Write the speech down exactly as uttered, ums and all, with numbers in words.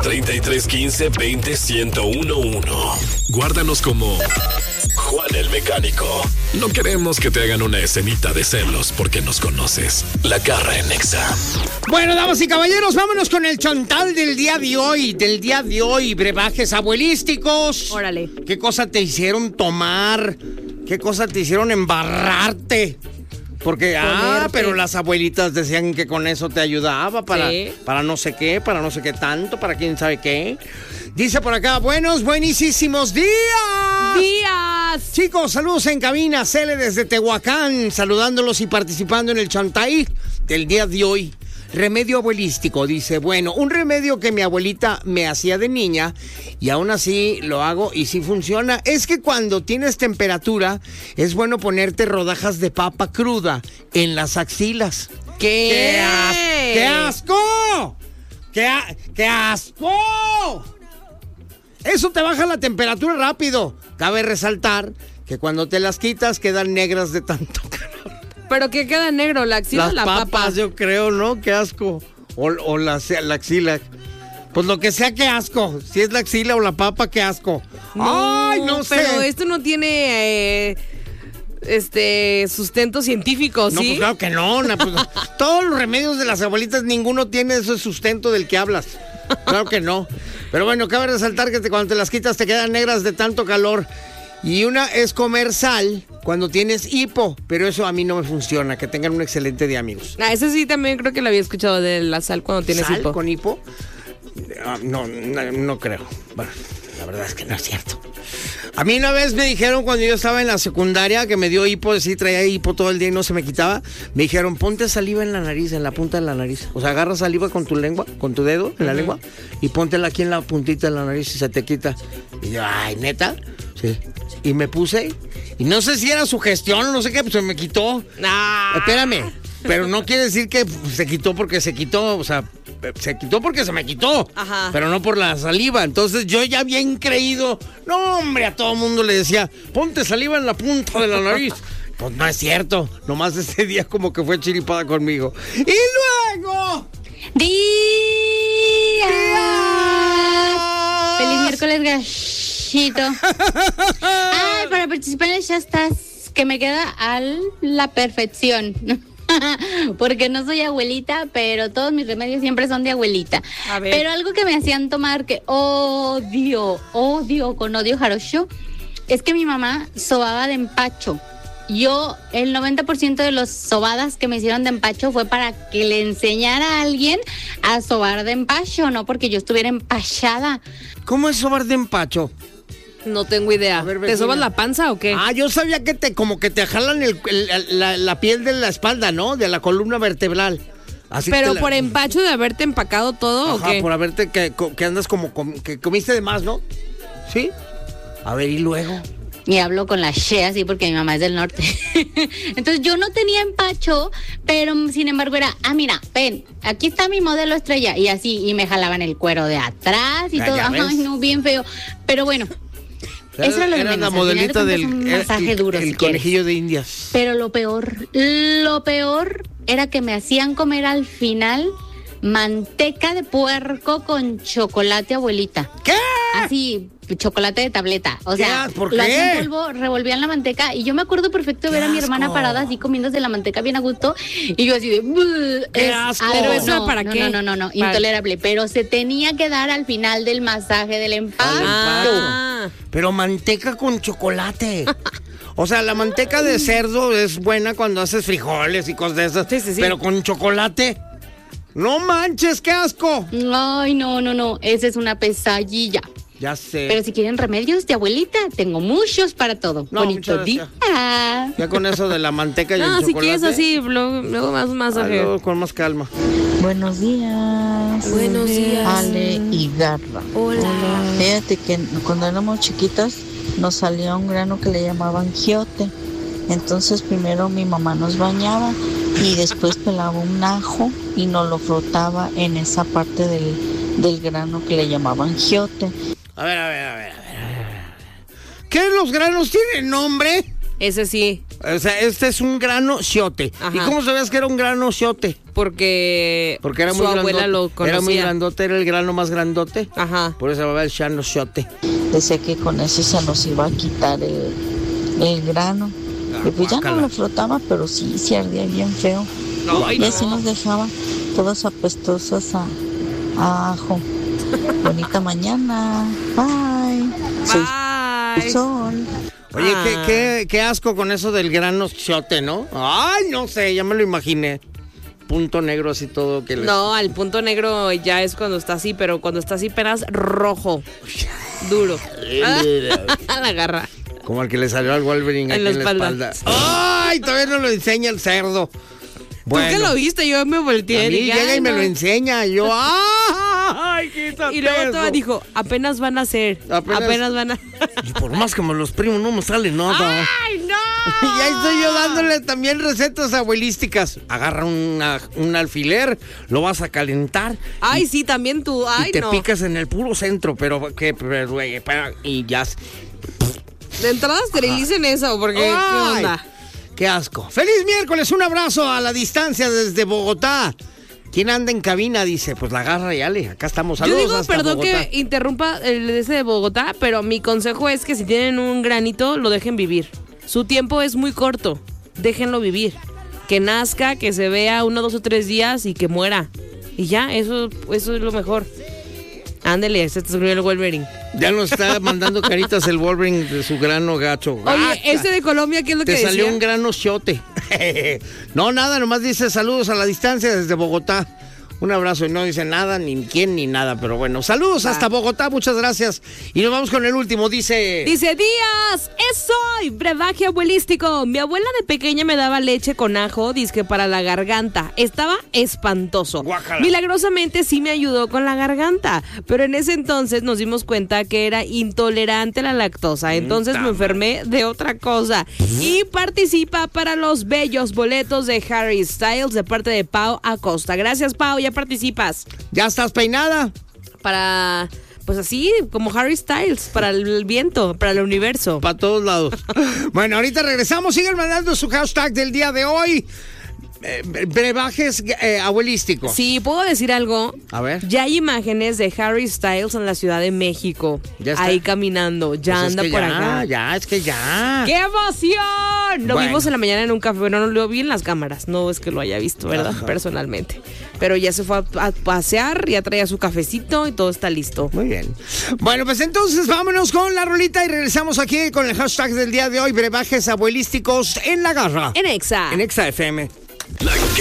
treinta y tres quince veinte ciento uno uno. Guárdanos como Juan el Mecánico. No queremos que te hagan una escenita de celos porque nos conoces. La Garra en Nexa. Bueno, damas y caballeros, vámonos con el chontal del día de hoy. Del día de hoy, brebajes abuelísticos. Órale. ¿Qué cosa te hicieron tomar? ¿Qué cosa te hicieron embarrarte? Porque, Ponerte. ah, pero las abuelitas decían que con eso te ayudaba para, sí. para no sé qué, para no sé qué tanto, para quién sabe qué. Dice por acá, buenos, buenísimos días. Días. Chicos, saludos en cabina, Cele desde Tehuacán, saludándolos y participando en el chantay del día de hoy. Remedio abuelístico, dice, bueno, un remedio que mi abuelita me hacía de niña y aún así lo hago y sí funciona, es que cuando tienes temperatura es bueno ponerte rodajas de papa cruda en las axilas. ¿Qué? ¡Qué, as- qué asco! ¡Qué, a- ¡Qué asco! Eso te baja la temperatura rápido. Cabe resaltar que cuando te las quitas quedan negras de tanto calor. ¿Pero qué queda negro? ¿La axila o la papa? Las papas, yo creo, ¿no? Qué asco. O, o la, la axila. Pues lo que sea, qué asco. Si es la axila o la papa, qué asco. No, Ay, no sé. Pero esto no tiene eh, este sustento científico, ¿sí? No, pues claro que no. no pues, todos los remedios de las abuelitas, ninguno tiene ese sustento del que hablas. Claro que no. Pero bueno, cabe resaltar que te, cuando te las quitas te quedan negras de tanto calor. Y una es comer sal cuando tienes hipo, pero eso a mí no me funciona. Que tengan un excelente día, amigos. Ah, ese sí también creo que lo había escuchado, de la sal cuando tienes ¿Sal hipo. con hipo? Ah, no, no, no creo. Bueno, la verdad es que no es cierto. A mí una vez me dijeron cuando yo estaba en la secundaria que me dio hipo, sí traía hipo todo el día y no se me quitaba. Me dijeron, ponte saliva en la nariz, en la punta de la nariz. O sea, agarra saliva con tu lengua, con tu dedo en la uh-huh. lengua y póntela aquí en la puntita de la nariz y se te quita. Y yo, ay, ¿neta? Sí. Y me puse, y no sé si era sugestión o no sé qué, pues se me quitó. Ah. Espérame, pero no quiere decir que se quitó porque se quitó, o sea, se quitó porque se me quitó. Ajá. Pero no por la saliva. Entonces yo ya bien creído, no hombre, a todo mundo le decía, ponte saliva en la punta de la nariz. Pues no es cierto, nomás ese día como que fue chiripada conmigo. Y luego... ¡Días! ¡Días! ¡Feliz miércoles, gachito! Ay, para participar en el Shastas, que me queda a la perfección. Porque no soy abuelita, pero todos mis remedios siempre son de abuelita. A ver. Pero algo que me hacían tomar que odio, odio, con odio jarocho, es que mi mamá sobaba de empacho. Yo, el noventa por ciento de las sobadas que me hicieron de empacho fue para que le enseñara a alguien a sobar de empacho, no porque yo estuviera empachada. ¿Cómo es sobar de empacho? No tengo idea. A ver, ¿Te sobas la panza o qué? Ah, yo sabía que te como que te jalan el, el, la, la piel de la espalda, ¿no? De la columna vertebral. Así Pero la... por empacho de haberte empacado todo. Ajá, ¿o qué? por haberte que, que andas como que comiste de más, ¿no? ¿Sí? A ver, ¿y luego? Y hablo con la She así porque mi mamá es del norte. Entonces yo no tenía empacho, pero sin embargo era, ah, mira, ven, aquí está mi modelo estrella. Y así, y me jalaban el cuero de atrás y ah, todo. Ay, no, bien feo. Pero bueno, era, eso era lo de era menos. la modelita del un masaje el, duro, el si conejillo de Indias. Pero lo peor, lo peor era que me hacían comer al final manteca de puerco con chocolate, abuelita. ¿Qué? Así, chocolate de tableta. O sea, ¿por lo qué? hacían polvo, revolvían la manteca y yo me acuerdo perfecto de ver a mi hermana asco. parada así comiéndose la manteca bien a gusto y yo así de... ¡Qué es asco! algo- ¿Pero eso no, para no, qué? No, no, no, no, Para- intolerable. Pero se tenía que dar al final del masaje del empacho. Ah. Pero manteca con chocolate. O sea, la manteca de cerdo es buena cuando haces frijoles y cosas de esas. Sí, sí, sí. Pero con chocolate. No manches, qué asco. Ay, no, no, no, esa es una pesadilla. Ya sé. Pero si quieren remedios de abuelita, tengo muchos para todo. No, Bonito muchas día. Ya con eso de la manteca y No, el si chocolate. quieres así, luego, luego más un Ah, masaje. luego con más calma. Buenos días. Buenos días. Ale y Garra. Hola. Fíjate que cuando éramos chiquitas nos salía un grano que le llamaban giote. Entonces primero mi mamá nos bañaba y después pelaba un ajo y nos lo frotaba en esa parte del, del grano que le llamaban giote. A ver, a ver, a ver, a ver. ¿Qué los granos tienen nombre? Ese sí. O sea, este es un grano xiote. Ajá. ¿Y cómo sabías que era un grano xiote? Porque, Porque era su muy abuela grandote. lo conocía. Era muy grandote, era el grano más grandote. Ajá. Por eso se llamaba el grano xiote. Decía que con eso se nos iba a quitar el, el grano. Ah, y pues ya guácala. no lo frotaba, pero sí, sí ardía bien feo. Ay, y no. así nos dejaba todos apestosos a, a ajo. Bonita mañana. Bye. Soy Bye. Sol. Oye, Ah. qué, qué, qué asco con eso del grano xiote, ¿no? Ay, no sé, ya me lo imaginé. Punto negro así todo que les... No, al punto negro ya es cuando está así, pero cuando está así apenas rojo. Duro. La garra. Como el que le salió al Wolverine En aquí la en la espalda. espalda. Ay, todavía no lo enseña el cerdo. ¿Tú qué lo viste? Yo me volteé. A mí dije, llega "Ay, y me no". lo enseña. Y yo, ¡ay, quítate Y luego eso! toda dijo, apenas van a ser. Apenas- Apenas, van a. Y por más que me los primos no me sale nada. ¡Ay, no! Y ahí estoy yo dándole también recetas abuelísticas. Agarra una, un alfiler, lo vas a calentar. Ay, sí, también tú. Ay, y te no. picas en el puro centro, pero que pero, eh, para- y ya. De entrada esterilicen eso, porque ¿qué Ay, onda? Qué asco. Feliz miércoles, un abrazo a la distancia desde Bogotá. ¿Quién anda en cabina? Dice, pues la garra y Ale, acá estamos. Yo Saludos digo, hasta perdón Bogotá. que interrumpa el de ese de Bogotá, pero mi consejo es que si tienen un granito, lo dejen vivir. Su tiempo es muy corto. Déjenlo vivir. Que nazca, que se vea uno, dos o tres días y que muera. Y ya, eso, eso es lo mejor. Ándele, se te subió el Wolverine. Ya nos está mandando caritas el Wolverine de su grano gacho. Oye, Gacha. ese de Colombia, ¿qué es lo Te que salió decía? un grano xiote. No, nada, nomás dice saludos a la distancia desde Bogotá. Un abrazo y no dice nada, ni quién, ni nada, pero bueno. Saludos hasta Bogotá, muchas gracias. Y nos vamos con el último, dice... Dice, Díaz, es hoy, brebaje abuelístico. Mi abuela de pequeña me daba leche con ajo, dizque para la garganta. Estaba espantoso. Guácala. Milagrosamente sí me ayudó con la garganta, pero en ese entonces nos dimos cuenta que era intolerante a la lactosa. Entonces me enfermé de otra cosa. Y participa para los bellos boletos de Harry Styles de parte de Pau Acosta. Gracias, Pau, ya participas. ¿Ya estás peinada? Para... Pues así, como Harry Styles, para el viento, para el universo. Para todos lados. Bueno, ahorita regresamos. Sigan mandando su hashtag del día de hoy. Eh, brebajes eh, abuelísticos. Sí, ¿puedo decir algo? A ver. Ya hay imágenes de Harry Styles en la Ciudad de México. Ya está. Ahí caminando. Ya Pues es anda que por ya, acá. Ya, es que ya. ¡Qué emoción! Lo Bueno. vimos en la mañana en un café. Bueno, no lo vi en las cámaras. No es que lo haya visto, ¿verdad? Ajá. Personalmente. Pero ya se fue a, a pasear, ya traía su cafecito y todo está listo. Muy bien. Bueno, pues entonces vámonos con la rolita y regresamos aquí con el hashtag del día de hoy, brebajes abuelísticos en la garra. En Exa. En Exa F M. La